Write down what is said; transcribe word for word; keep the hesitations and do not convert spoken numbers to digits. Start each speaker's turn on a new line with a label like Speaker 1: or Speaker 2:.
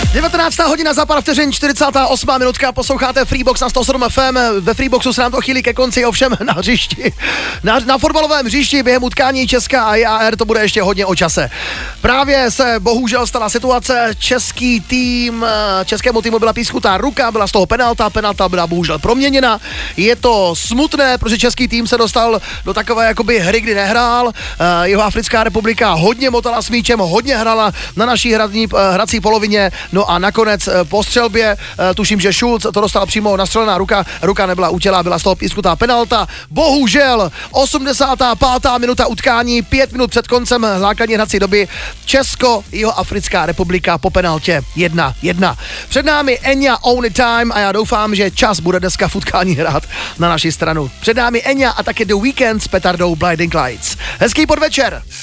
Speaker 1: devatenáctá hodina za pár vteřin, čtyřicátá osmá minutka, posloucháte Freebox na sto sedm F M. Ve Freeboxu se nám to chýlí ke konci, ovšem na hřišti, na, na fotbalovém hřišti během utkání Česka a J A R to bude ještě hodně o čase. Právě se bohužel stala situace, český tým, českému týmu byla písknutá ruka, byla z toho penalta, penalta byla bohužel proměněna. Je to smutné, protože český tým se dostal do takové jakoby hry, kdy nehrál. Jihoafrická republika hodně motala s míčem, hodně hrala na naší hradní, hrací polovině. No a nakonec po střelbě, tuším, že Schulz to dostal přímo nastřelená ruka, ruka nebyla u těla, byla z toho písknutá penalta. Bohužel osmdesátá pátá minuta utkání, pět minut před koncem základní hrací doby, Česko, Jihoafrická republika po penaltě jedna jedna. Před námi Enya Only Time a já doufám, že čas bude dneska v utkání hrát na naši stranu. Před námi Enya a také The Weeknd s petardou Blinding Lights. Hezký podvečer.